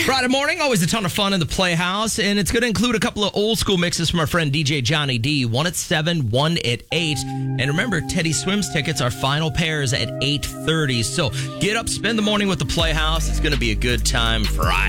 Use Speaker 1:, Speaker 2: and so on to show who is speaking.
Speaker 1: Friday morning, always a ton of fun in the Playhouse, and it's going to include a couple of old school mixes from our friend DJ Johnny D. 1 at 7, 1 at 8. And remember, Teddy Swims tickets are final pairs at 8:30. So get up, spend the morning with the Playhouse. It's going to be a good time Friday.